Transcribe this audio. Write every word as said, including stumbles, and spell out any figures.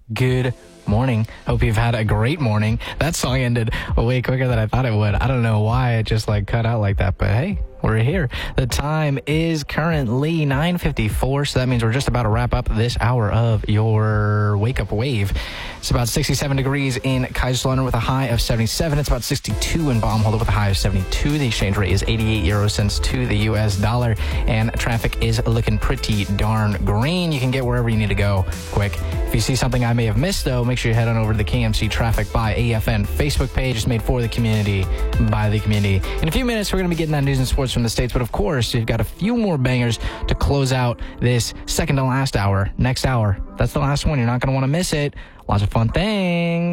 Good morning. Hope you've had a great morning. That song ended way quicker than I thought it would. I don't know why it just like cut out like that, but hey, we're here. The time is currently nine fifty-four, so that means we're just about to wrap up this hour of your Wake Up Wave. It's about sixty-seven degrees in Kaiserslautern with a high of seventy-seven. It's about sixty-two in Baumholder with a high of seventy-two. The exchange rate is eighty-eight euro cents to the U S dollar, and traffic is looking pretty darn green. You can get wherever you need to go quick. If you see something I may have missed, though, make sure you head on over to the K M C Traffic by A F N Facebook page. It's made for the community, by the community. In a few minutes, we're going to be getting that news and sports from the States, but of course, you've got a few more bangers to close out this second to last hour. Next hour, that's the last one. You're not going to want to miss it. Lots of fun things.